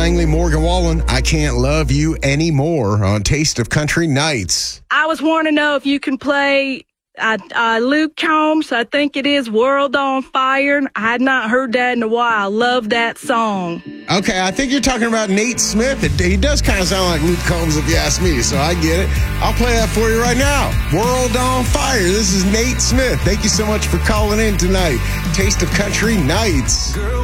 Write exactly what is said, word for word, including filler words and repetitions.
Langley, Morgan Wallen, I Can't Love You Anymore on Taste of Country Nights. I was wanting to know if you can play uh, uh, Luke Combs, I think it is, World on Fire. I had not heard that in a while. Love that song. Okay, I think you're talking about Nate Smith. It, he does kind of sound like Luke Combs if you ask me, so I get it. I'll play that for you right now. World on Fire. This is Nate Smith. Thank you so much for calling in tonight. Taste of Country Nights.